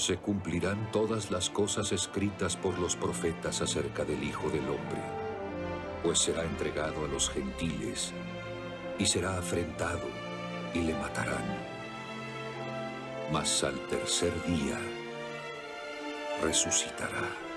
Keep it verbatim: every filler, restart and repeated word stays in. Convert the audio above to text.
Se cumplirán todas las cosas escritas por los profetas acerca del Hijo del Hombre, pues será entregado a los gentiles y será afrentado y le matarán. Mas al tercer día resucitará.